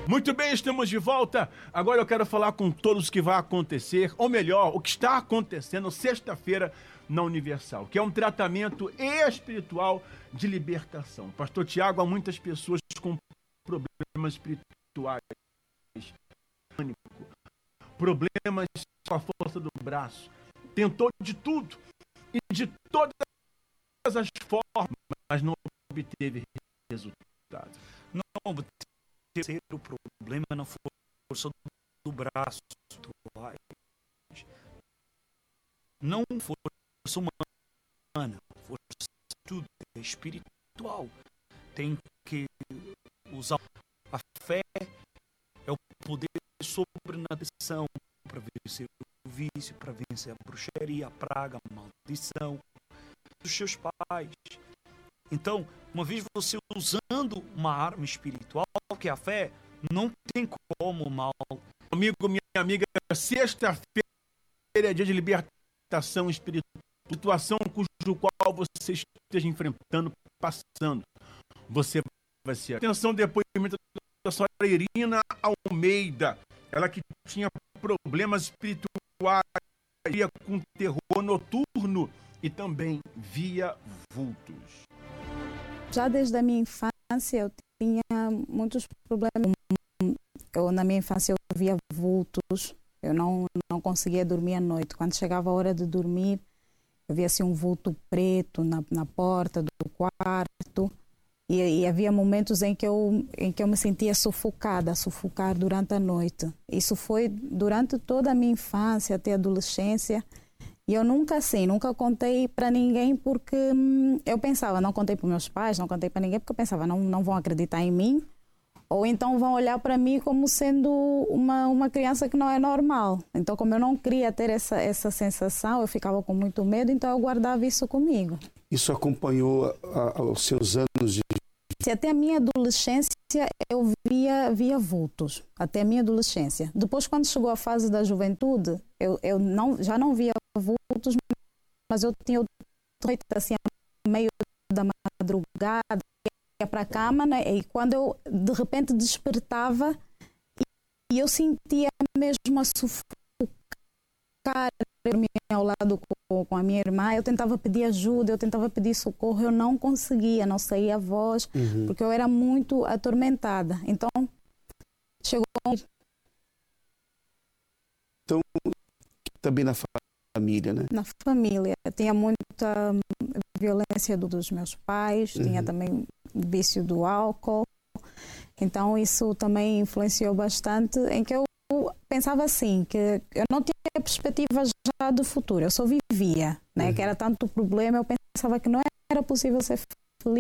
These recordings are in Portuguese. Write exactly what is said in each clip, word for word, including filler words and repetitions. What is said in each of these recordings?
Muito bem, estamos de volta. Agora eu quero falar com todos o que vai acontecer, ou melhor, o que está acontecendo sexta-feira na Universal, que é um tratamento espiritual de libertação. Pastor Tiago, há muitas pessoas com problemas espirituais, pânico, problemas com a força do braço. Tentou de tudo e de todas as formas, mas não obteve resultado. Não obteve. O problema na força do braço, não força humana, força tudo é espiritual. Tem que usar a fé, é o poder sobrenatural para vencer o vício, para vencer a bruxaria, a praga, a maldição dos seus pais. Então, uma vez você usando uma arma espiritual, que é a fé, não tem como mal. Amigo, minha amiga, sexta-feira é dia de libertação espiritual, situação cujo qual você esteja enfrentando, passando. Você vai ser. Atenção, depoimento da senhora Irina Almeida, ela que tinha problemas espirituais, via com terror noturno e também via vultos. Já desde a minha infância eu tinha muitos problemas. Eu, na minha infância eu via vultos, eu não, não conseguia dormir à noite. Quando chegava a hora de dormir, eu via assim, um vulto preto na, na porta do quarto. E, e havia momentos em que, eu, em que eu me sentia sufocada, sufocar durante a noite. Isso foi durante toda a minha infância até a adolescência. E eu nunca assim, nunca contei para ninguém porque hum, eu pensava, não contei para meus pais, não contei para ninguém porque eu pensava, não, não vão acreditar em mim ou então vão olhar para mim como sendo uma, uma criança que não é normal. Então, como eu não queria ter essa, essa sensação, eu ficava com muito medo, então eu guardava isso comigo. Isso acompanhou a, a, os seus anos de... Até a minha adolescência eu via, via vultos, até a minha adolescência. Depois, quando chegou a fase da juventude, eu, eu não, já não via vultos, mas eu tinha o noite assim, meio da madrugada, ia para a cama, né? E quando eu de repente despertava e eu sentia mesmo a sufocar, eu dormia ao lado com, com a minha irmã, eu tentava pedir ajuda, eu tentava pedir socorro, eu não conseguia, não saía a voz, uhum. porque eu era muito atormentada. Então, chegou... Então, também na família, né? Na família. Tinha muita violência dos meus pais, uhum. tinha também vício do álcool. Então, isso também influenciou bastante, em que eu pensava assim, que eu não tinha perspectiva já do futuro, eu só vivia, né? Uhum. Que era tanto problema, eu pensava que não era possível ser feliz,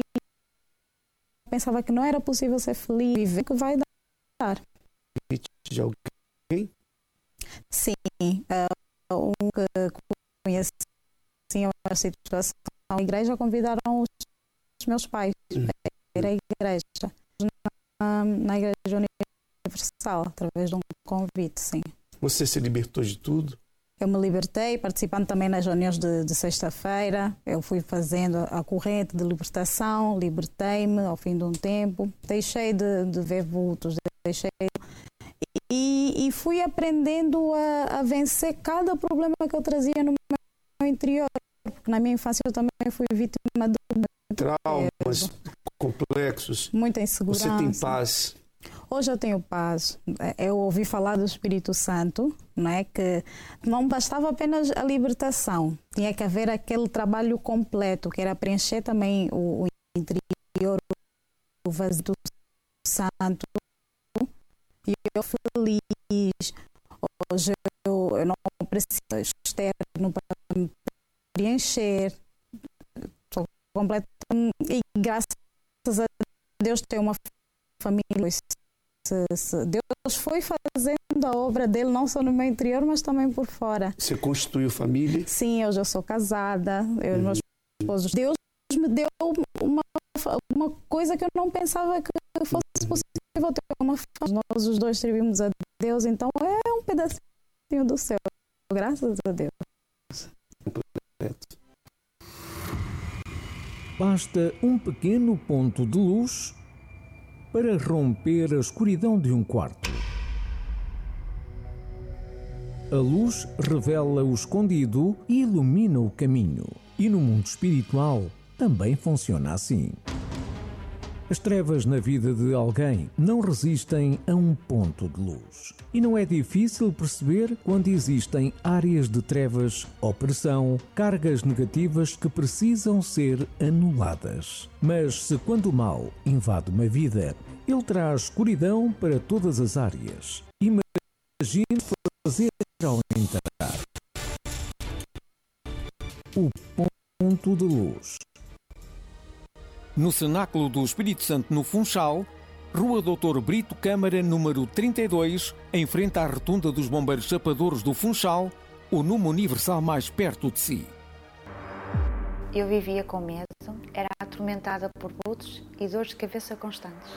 eu pensava que não era possível ser feliz, viver que vai dar. De alguém? Sim, uh, um que conheci a situação, a igreja convidaram os meus pais uhum. para ir à igreja, na, na igreja universal, através de um convite, sim. Você se libertou de tudo? Eu me libertei, participando também nas reuniões de, de sexta-feira. Eu fui fazendo a corrente de libertação, libertei-me ao fim de um tempo. Deixei de, de ver vultos, deixei... E, e fui aprendendo a, a vencer cada problema que eu trazia no meu interior. Porque na minha infância eu também fui vítima de... Traumas complexos. Muita insegurança. Você tem paz? Hoje eu tenho paz. Eu ouvi falar do Espírito Santo, não é? Que não bastava apenas a libertação, tinha que haver aquele trabalho completo, que era preencher também o, o interior, o vazio do Santo. E eu feliz. Hoje eu, eu não preciso externo para me preencher. Estou completamente. E graças a Deus tenho uma família. Deus foi fazendo a obra dele não só no meu interior, mas também por fora. Você constituiu família? Sim, hoje eu sou casada, eu e uhum. meus esposos. Deus me deu uma, uma coisa que eu não pensava que fosse possível ter uma família. Nós os dois servimos a Deus, então é um pedacinho do céu, graças a Deus. Basta um pequeno ponto de luz para romper a escuridão de um quarto. A luz revela o escondido e ilumina o caminho. E no mundo espiritual também funciona assim. As trevas na vida de alguém não resistem a um ponto de luz. E não é difícil perceber quando existem áreas de trevas, opressão, cargas negativas que precisam ser anuladas. Mas se quando o mal invade uma vida, ele traz escuridão para todas as áreas. Imagine fazer ao entrar o ponto de luz. No Cenáculo do Espírito Santo, no Funchal, Rua doutor Brito Câmara, número trinta e dois, em frente à rotunda dos Bombeiros Chapadores do Funchal, o número universal mais perto de si. Eu vivia com medo, era atormentada por lutos e dores de cabeça constantes.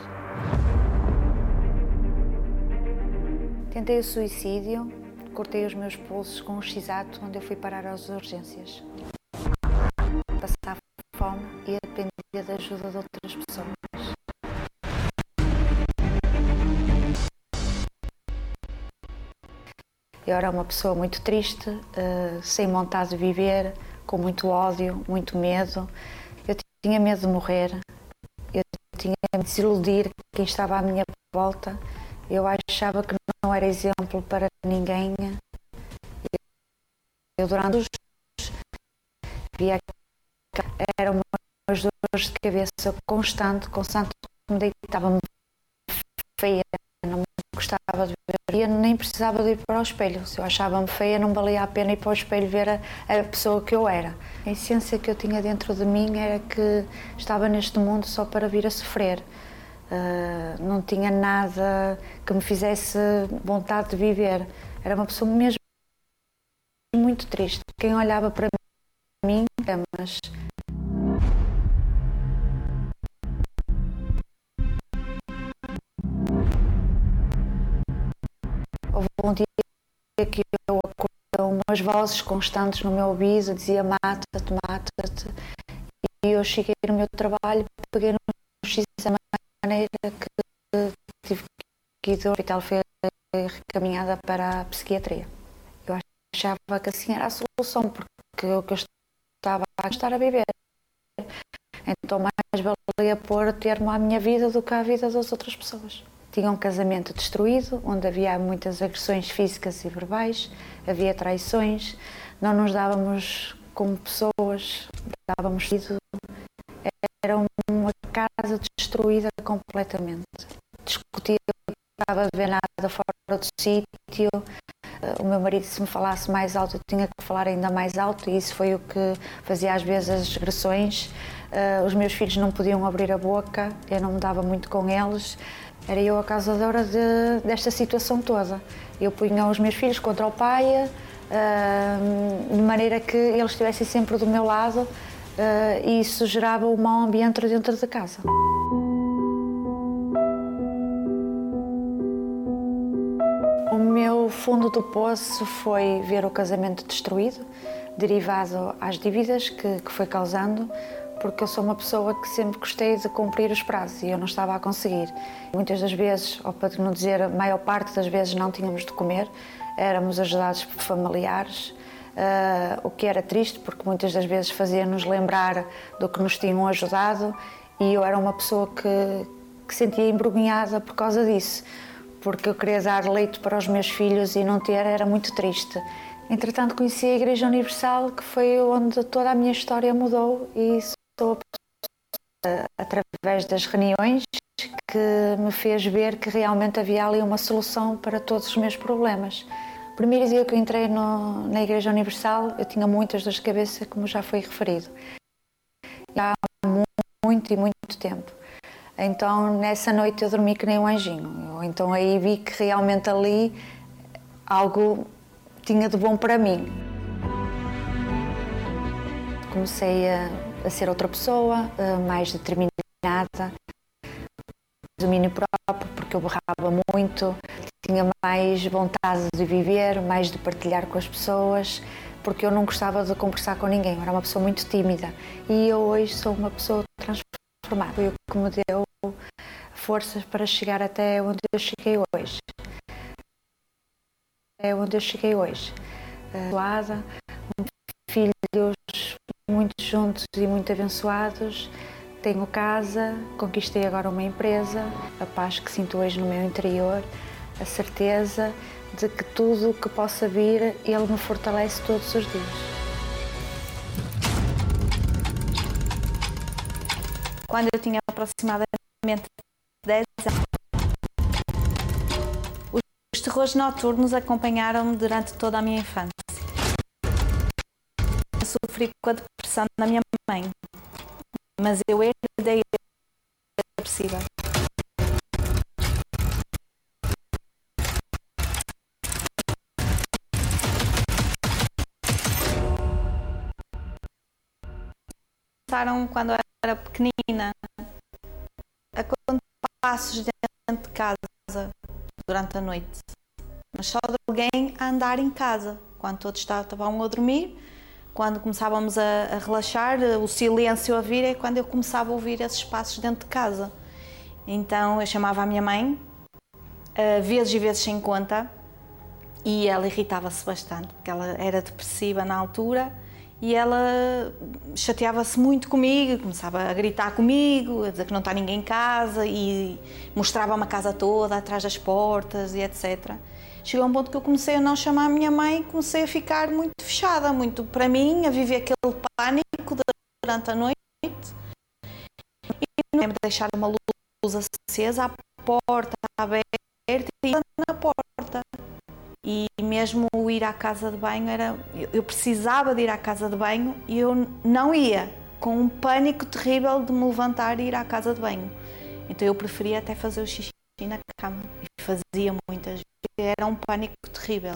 Tentei o suicídio, cortei os meus pulsos com um X-ato onde eu fui parar às urgências. Passava fome e dependia da ajuda de outras pessoas. Eu era uma pessoa muito triste, uh, sem vontade de viver, com muito ódio, muito medo. Eu tinha medo de morrer, eu tinha medo de desiludir quem estava à minha volta. Eu achava que não era exemplo para ninguém. Eu, durante os via era uma dores de cabeça constante, constante, me deitava-me feia, não me gostava de ver, eu nem precisava de ir para o espelho. Se eu achava-me feia, não valia a pena ir para o espelho ver a, a pessoa que eu era. A essência que eu tinha dentro de mim era que estava neste mundo só para vir a sofrer. Uh, não tinha nada que me fizesse vontade de viver. Era uma pessoa mesmo muito triste. Quem olhava para mim, mas houve um dia que eu acordei umas vozes constantes no meu ouvido, dizia mata-te, mata-te. E eu cheguei no meu trabalho, peguei no X da maneira que tive que ir do hospital, foi recaminhada para a psiquiatria. Eu achava que assim era a solução, porque o que eu estava a estar a viver. Então mais valia pôr termo à minha vida do que à vida das outras pessoas. Tinha um casamento destruído, onde havia muitas agressões físicas e verbais, havia traições, não nos dávamos como pessoas, dávamos sido. Era uma casa destruída completamente. Discutia, não estava a ver nada fora do sítio. O meu marido, se me falasse mais alto, eu tinha que falar ainda mais alto, e isso foi o que fazia às vezes as agressões. Os meus filhos não podiam abrir a boca, eu não me dava muito com eles. Era eu a causadora de, desta situação toda. Eu punha os meus filhos contra o pai, uh, de maneira que eles estivessem sempre do meu lado, uh, e isso gerava um mau ambiente dentro de casa. O meu fundo do poço foi ver o casamento destruído, derivado às dívidas que, que foi causando, porque eu sou uma pessoa que sempre gostei de cumprir os prazos e eu não estava a conseguir. Muitas das vezes, ou para não dizer a maior parte das vezes, não tínhamos de comer, éramos ajudados por familiares, uh, o que era triste, porque muitas das vezes fazia-nos lembrar do que nos tinham ajudado, e eu era uma pessoa que, que sentia envergonhada por causa disso, porque eu queria dar leite para os meus filhos e não ter era muito triste. Entretanto, conheci a Igreja Universal, que foi onde toda a minha história mudou, e sou através das reuniões que me fez ver que realmente havia ali uma solução para todos os meus problemas. O primeiro dia que eu entrei no, na Igreja Universal, eu tinha muitas dores de cabeça, como já foi referido. Há muito e muito tempo. Então, nessa noite eu dormi que nem um anjinho. Eu, então aí vi que realmente ali algo tinha de bom para mim. Comecei a, a ser outra pessoa, mais determinada, domínio próprio, porque eu berrava muito, tinha mais vontade de viver, mais de partilhar com as pessoas, porque eu não gostava de conversar com ninguém, eu era uma pessoa muito tímida. E eu hoje sou uma pessoa transformada. Foi o que me deu forças para chegar até onde eu cheguei hoje. É onde eu cheguei hoje. Abençoada, filhos muito juntos e muito abençoados. Tenho casa, conquistei agora uma empresa, a paz que sinto hoje no meu interior, a certeza de que tudo o que possa vir, Ele me fortalece todos os dias. Quando eu tinha aproximadamente dez anos, os terrores noturnos acompanharam-me durante toda a minha infância. Eu sofri com a depressão da minha mãe, mas eu herdei a depressiva. Começaram quando eu era pequenina, a contar passos dentro de casa durante a noite, mas só de alguém a andar em casa, quando todos estavam a dormir. Quando começávamos a, a relaxar, o silêncio a vir é quando eu começava a ouvir esses passos dentro de casa. Então eu chamava a minha mãe, uh, vezes e vezes sem conta, e ela irritava-se bastante, porque ela era depressiva na altura, e ela chateava-se muito comigo, começava a gritar comigo, a dizer que não está ninguém em casa, e mostrava-me a casa toda, atrás das portas e etcétera. Chegou a um ponto que eu comecei a não chamar a minha mãe e comecei a ficar muito fechada, muito para mim, a viver aquele pânico durante a noite. E não me deixar uma luz acesa, a porta aberta e na porta. E mesmo ir à casa de banho, era, eu precisava de ir à casa de banho e eu não ia, com um pânico terrível de me levantar e ir à casa de banho. Então eu preferia até fazer o xixi na cama, e fazia muitas vezes. Era um pânico terrível.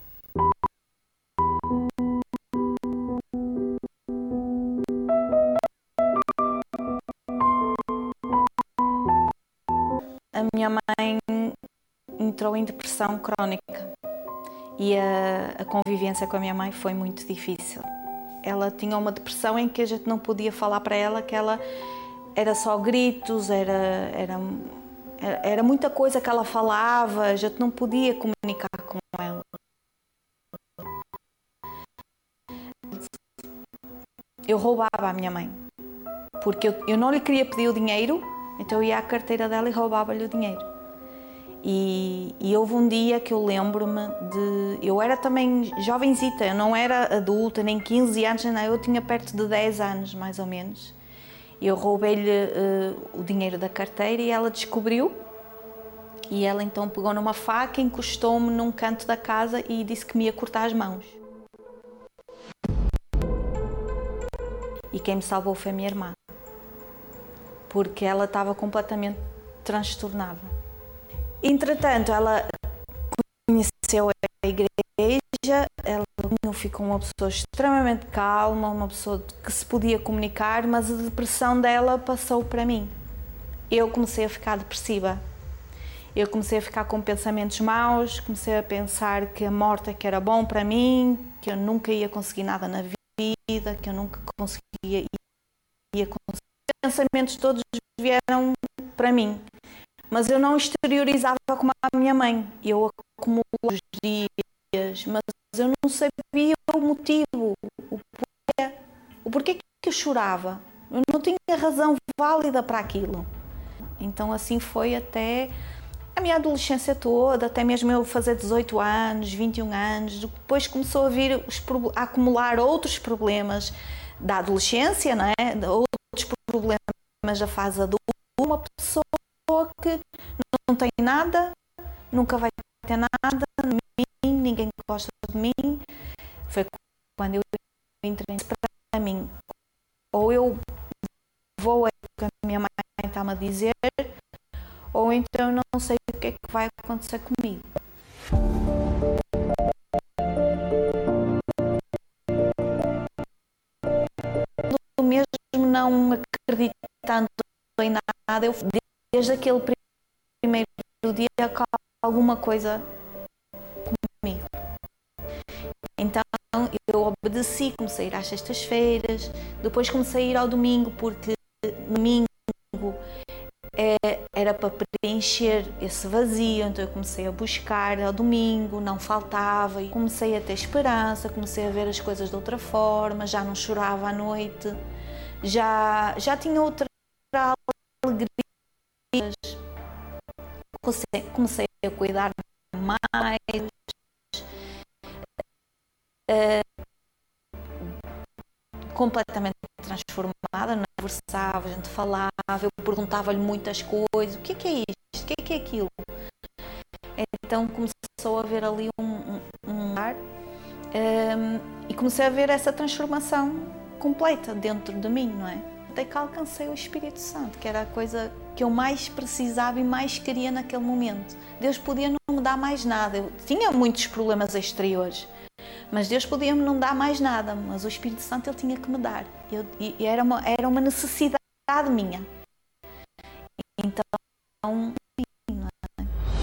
A minha mãe entrou em depressão crónica e a, a convivência com a minha mãe foi muito difícil. Ela tinha uma depressão em que a gente não podia falar para ela, que ela era só gritos, era... era Era muita coisa que ela falava, a gente não podia comunicar com ela. Eu roubava a minha mãe, porque eu, eu não lhe queria pedir o dinheiro, então eu ia à carteira dela e roubava-lhe o dinheiro. E, e houve um dia que eu lembro-me de... Eu era também jovenzita, eu não era adulta, nem quinze anos, nem nada, eu tinha perto de dez anos, mais ou menos. Eu roubei-lhe uh, o dinheiro da carteira e ela descobriu, e ela então pegou numa faca, encostou-me num canto da casa e disse que me ia cortar as mãos. E quem me salvou foi a minha irmã, porque ela estava completamente transtornada. Entretanto, ela conheceu a igreja, ela ficou uma pessoa extremamente calma, uma pessoa que se podia comunicar, mas a depressão dela passou para mim. Eu comecei a ficar depressiva. Eu comecei a ficar com pensamentos maus, comecei a pensar que a morte é que era bom para mim, que eu nunca ia conseguir nada na vida, que eu nunca conseguia ia conseguir. Os pensamentos todos vieram para mim, mas eu não exteriorizava como a minha mãe. Eu acumulo os dias, mas eu não sabia o motivo, o porquê, o porquê que eu chorava. Eu não tinha razão válida para aquilo. Então assim foi até a minha adolescência toda, até mesmo eu fazer dezoito anos, vinte e um anos. Depois começou a vir os, a acumular outros problemas da adolescência, não é? Outros problemas da fase adulta. Uma pessoa que não tem nada, nunca vai ter nada de mim, ninguém gosta de mim. Foi quando eu entrei para mim, ou eu vou a que a minha mãe está-me a dizer, ou então eu não sei o que é que vai acontecer comigo. Mesmo não acreditando em nada, eu desde aquele primeiro dia que alguma coisa comigo. Então eu obedeci, comecei a ir às sextas-feiras, depois comecei a ir ao domingo, porque domingo é, era para preencher esse vazio, então eu comecei a buscar ao domingo, não faltava, e comecei a ter esperança, comecei a ver as coisas de outra forma, já não chorava à noite, já, já tinha outra alegria, comecei, comecei a cuidar mais, uh, completamente transformada, não conversava, a gente falava, eu perguntava-lhe muitas coisas, o que é que é isto, o que é que é aquilo? Então começou a ver ali um, um, um ar um, e comecei a ver essa transformação completa dentro de mim, não é? Até que alcancei o Espírito Santo, que era a coisa que eu mais precisava e mais queria naquele momento. Deus podia não me dar mais nada, eu tinha muitos problemas exteriores, mas Deus podia-me não dar mais nada, mas o Espírito Santo Ele tinha que me dar. Eu, e era uma, era uma necessidade minha. Então, não é?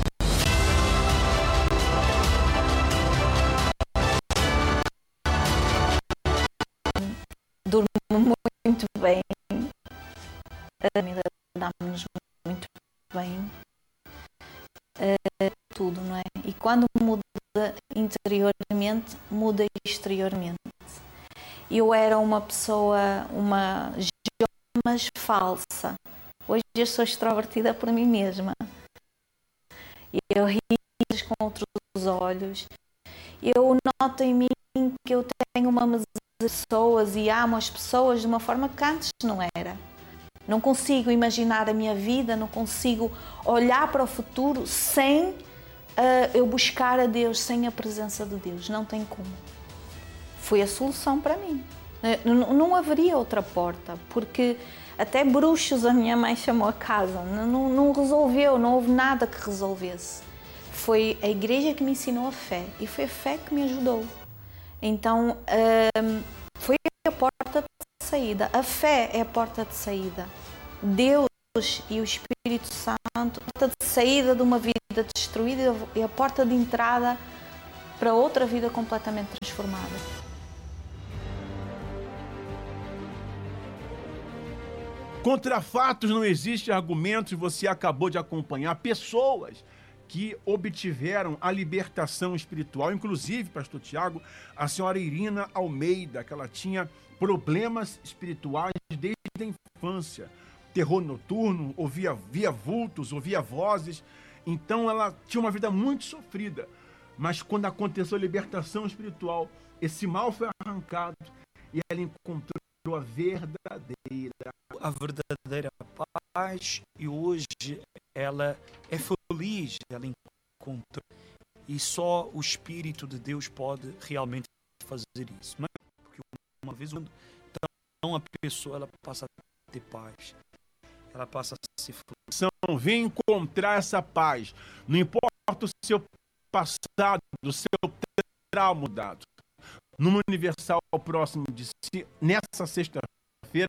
Durmo muito bem, a família dá-nos muito bem, uh, tudo, não é? E quando muda interiormente, muda exteriormente. Eu era uma pessoa, uma jovem, mas falsa. Hoje eu sou extrovertida por mim mesma. Eu rio com outros olhos. Eu noto em mim que eu tenho uma mesura de pessoas e amo as pessoas de uma forma que antes não era. Não consigo imaginar a minha vida, não consigo olhar para o futuro sem uh, eu buscar a Deus, sem a presença de Deus. Não tem como. Foi a solução para mim. Não, não haveria outra porta, porque até bruxos a minha mãe chamou a casa. Não, não resolveu, não houve nada que resolvesse. Foi a igreja que me ensinou a fé e foi a fé que me ajudou. Então, uh, foi a porta de saída. A fé é a porta de saída. Deus e o Espírito Santo, a porta de saída de uma vida destruída e a porta de entrada para outra vida completamente transformada. Contra fatos não existe argumentos, e você acabou de acompanhar pessoas que obtiveram a libertação espiritual, inclusive, pastor Tiago, a senhora Irina Almeida, que ela tinha problemas espirituais desde a infância, terror noturno, ouvia via vultos, ouvia vozes, então ela tinha uma vida muito sofrida, mas quando aconteceu a libertação espiritual, esse mal foi arrancado e ela encontrou a verdadeira a verdadeira paz, e hoje ela é feliz, ela encontrou, e só o Espírito de Deus pode realmente fazer isso. Mas porque uma vez então a pessoa ela passa a ter paz, ela passa a ser feliz. Vem encontrar essa paz, não importa o seu passado, o seu trauma mudado. Numa Universal próximo de si, nessa sexta-feira,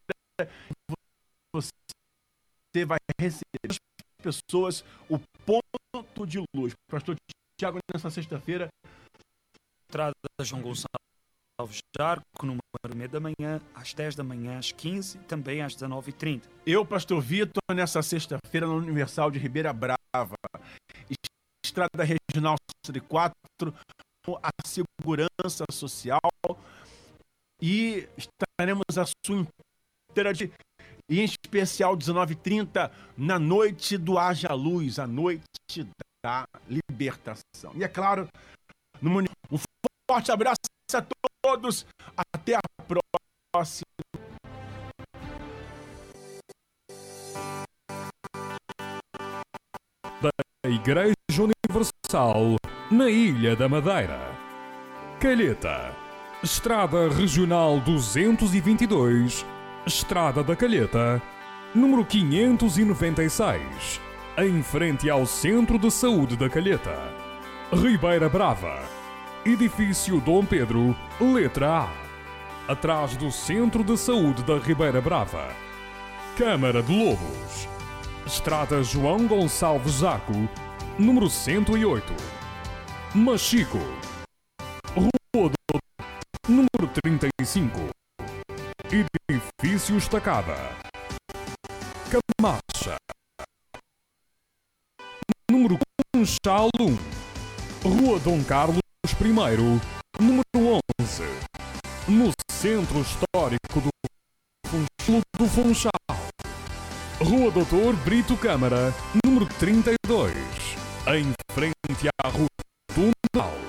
você vai receber as pessoas o ponto de luz. Pastor Tiago, nessa sexta-feira, entrada João Gonçalves Jarco, número meia da manhã, às dez da manhã, às quinze, também às dezenove e trinta. Eu, pastor Vitor, nessa sexta-feira, na Universal de Ribeira Brava, Estrada Regional cento e quatro, a segurança social, e estaremos à sua inteira de, e em especial dezenove e trinta, na noite do Haja Luz, a noite da libertação. E é claro, no, um forte abraço a todos, até a próxima. Da Igreja Universal na Ilha da Madeira, Calheta, Estrada Regional duzentos e vinte e dois, Estrada da Calheta, número quinhentos e noventa e seis, em frente ao Centro de Saúde da Calheta. Ribeira Brava, Edifício Dom Pedro, letra A, atrás do Centro de Saúde da Ribeira Brava. Câmara de Lobos, Estrada João Gonçalves Zaco, número cento e oito. Machico, Rua do número trinta e cinco. Edifício Estacada. Camacha, Funchal um, Rua Dom Carlos I, número onze, no Centro Histórico do Funchal do Funchal. Rua Doutor Brito Câmara, número trinta e dois, em frente à Rotunda.